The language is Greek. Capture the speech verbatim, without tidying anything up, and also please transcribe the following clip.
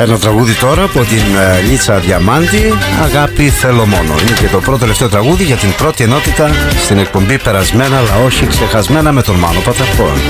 Ένα τραγούδι τώρα από την uh, Λίτσα Διαμάντη, Αγάπη θέλω μόνο. Είναι και το πρώτο τελευταίο τραγούδι για την πρώτη ενότητα στην εκπομπή Περασμένα αλλά όχι ξεχασμένα με τον Μάνο Παταρκό.